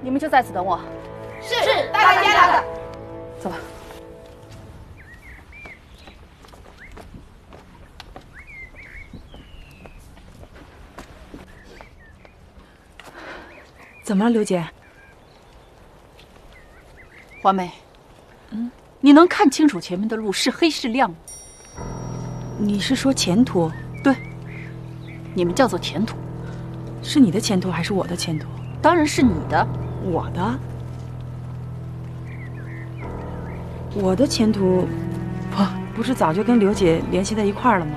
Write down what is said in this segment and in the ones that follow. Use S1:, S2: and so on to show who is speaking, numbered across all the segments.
S1: 你们就在此等我。
S2: 是大家的。
S1: 走吧。
S3: 怎么了，刘姐？
S1: 华梅，你能看清楚前面的路是黑是亮吗？
S3: 你是说前途？
S1: 对，你们叫做前途。
S3: 是你的前途还是我的前途？
S1: 当然是你的。
S3: 我的？我的前途，不是早就跟刘姐联系在一块儿了吗？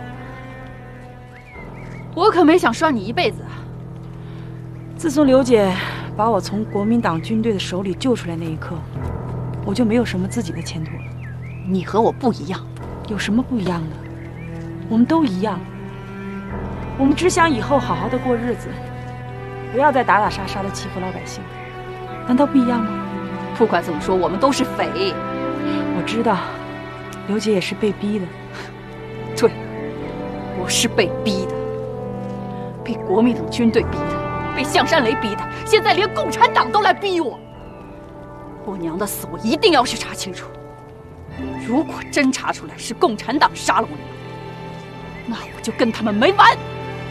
S1: 我可没想拴你一辈子啊！
S3: 自从刘姐把我从国民党军队的手里救出来那一刻，我就没有什么自己的前途了。
S1: 你和我不一样。
S3: 有什么不一样的？我们都一样。我们只想以后好好的过日子，不要再打打杀杀的欺负老百姓，难道不一样吗？
S1: 不管怎么说，我们都是匪。
S3: 我知道，刘姐也是被逼的。
S1: 对，我是被逼的，被国民党军队逼的，被项山雷逼的，现在连共产党都来逼我。我娘的死，我一定要去查清楚。如果真查出来是共产党杀了我娘，那我就跟他们没完。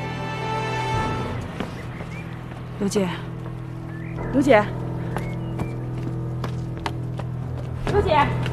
S3: 刘姐，刘姐，刘姐。